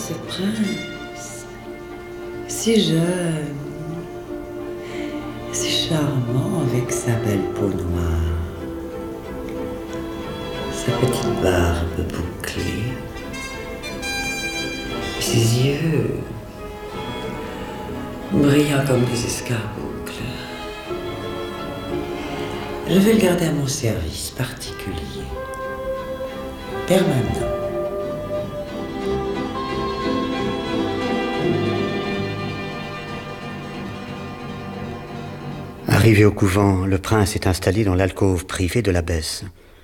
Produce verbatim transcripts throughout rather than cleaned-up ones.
ce prince, si jeune, si charmant avec sa belle peau noire, sa petite barbe bouclée, ses yeux brillants comme des escarboucles. Je vais le garder à mon service particulier, permanent. Arrivé au couvent, le prince est installé dans l'alcôve privée de l'abbesse.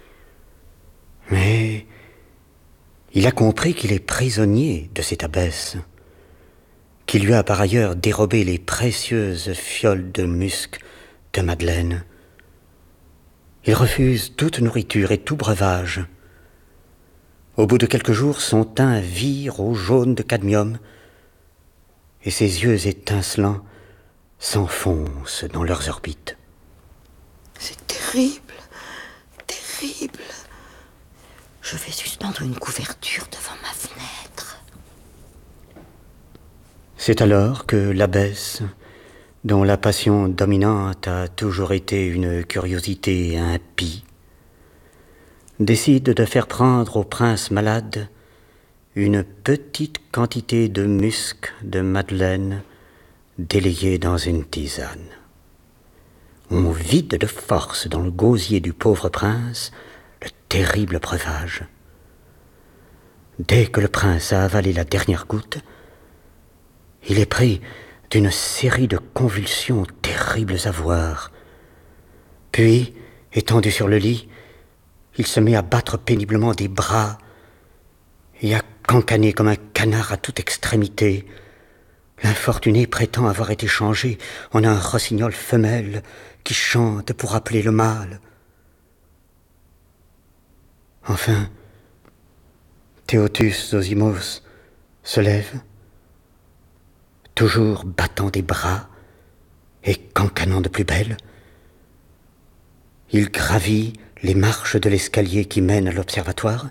Mais il a compris qu'il est prisonnier de cette abbesse, qui lui a par ailleurs dérobé les précieuses fioles de musc de Madeleine. Il refuse toute nourriture et tout breuvage. Au bout de quelques jours, son teint vire au jaune de cadmium et ses yeux étincelants s'enfoncent dans leurs orbites. C'est terrible, terrible. Je vais suspendre une couverture devant ma fenêtre. C'est alors que l'abbesse, dont la passion dominante a toujours été une curiosité impie, décide de faire prendre au prince malade une petite quantité de musc de Madeleine délayé dans une tisane. On vide de force dans le gosier du pauvre prince le terrible breuvage. Dès que le prince a avalé la dernière goutte, il est pris d'une série de convulsions terribles à voir. Puis, étendu sur le lit, il se met à battre péniblement des bras et à cancaner comme un canard à toute extrémité. L'infortuné prétend avoir été changé en un rossignol femelle qui chante pour appeler le mâle. Enfin, Théotus Zosimos se lève, toujours battant des bras et cancanant de plus belle. Il gravit les marches de l'escalier qui mène à l'observatoire,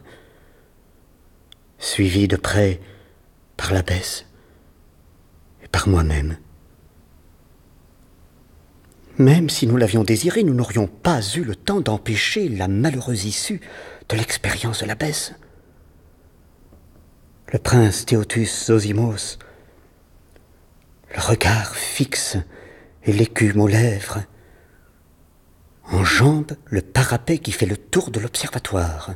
suivi de près par l'abbesse et par moi-même. Même si nous l'avions désiré, nous n'aurions pas eu le temps d'empêcher la malheureuse issue de l'expérience de l'abbesse. Le prince Théotus Zosimos, le regard fixe et l'écume aux lèvres, enjambe le parapet qui fait le tour de l'observatoire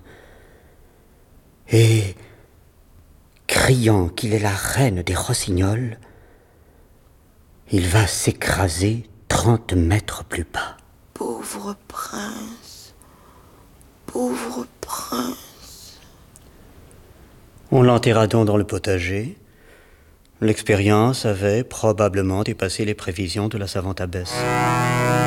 et, criant qu'il est la reine des rossignols, il va s'écraser trente mètres plus bas. Pauvre prince, pauvre prince. On l'enterra donc dans le potager. L'expérience avait probablement dépassé les prévisions de la savante abbesse.